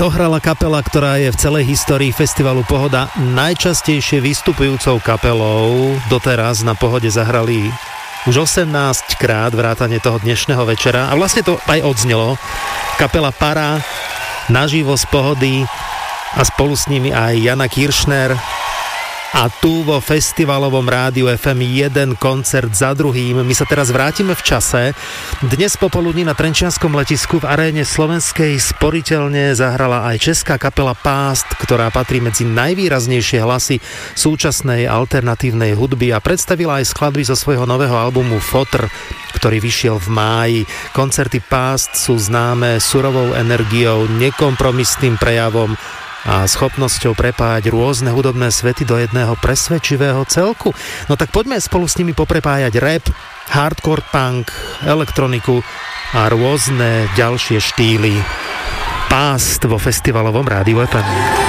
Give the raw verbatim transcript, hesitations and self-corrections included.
Dohrala kapela, ktorá je v celej histórii festivalu Pohoda najčastejšie vystupujúcou kapelou. Doteraz na Pohode zahrali už osemnásť krát vrátane toho dnešného večera a vlastne to aj odznelo. Kapela Para naživo z Pohody a spolu s nimi aj Jana Kiršner. A tu vo festivalovom rádiu ef em jeden koncert za druhým. My sa teraz vrátime v čase. Dnes popoludní na Trenčianskom letisku v aréne Slovenskej sporiteľne zahrala aj česká kapela Pást, ktorá patrí medzi najvýraznejšie hlasy súčasnej alternatívnej hudby a predstavila aj skladby zo svojho nového albumu Fotr, ktorý vyšiel v máji. Koncerty Pást sú známe surovou energiou, nekompromisným prejavom a schopnosťou prepájať rôzne hudobné svety do jedného presvedčivého celku. No tak poďme spolu s nimi poprepájať rap, hardcore punk, elektroniku a rôzne ďalšie štýly. Pást vo festivalovom rádiu ef em.